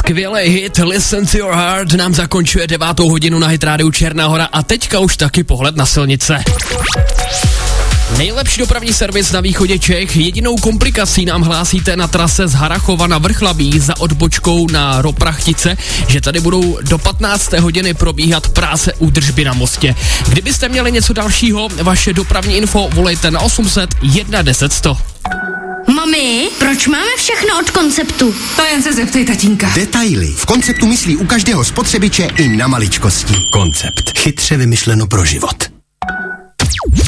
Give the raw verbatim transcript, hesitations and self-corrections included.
Skvělý hit Listen to Your Heart nám zakončuje devátou hodinu na Hit rádiu Černá Hora a teďka už taky pohled na silnice. Nejlepší dopravní servis na východě Čech. Jedinou komplikací nám hlásíte na trase z Harachova na Vrchlabí za odbočkou na Roprachtice, že tady budou do patnácté hodiny probíhat práce údržby na mostě. Kdybyste měli něco dalšího, vaše dopravní info volejte na osm set jedna deset sto. Mami, proč máme všechno od Konceptu? To jen se zeptej tatínka. Detaily. V Konceptu myslí u každého spotřebiče i na maličkosti. Koncept. Chytře vymyšleno pro život.